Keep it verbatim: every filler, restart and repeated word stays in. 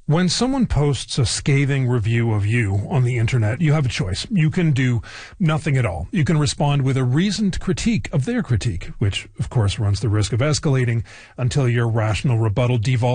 When someone posts a scathing review of you on the internet, you have a choice. You can do nothing at all. You can respond with a reasoned critique of their critique, which, of course, runs the risk of escalating until your rational rebuttal devolves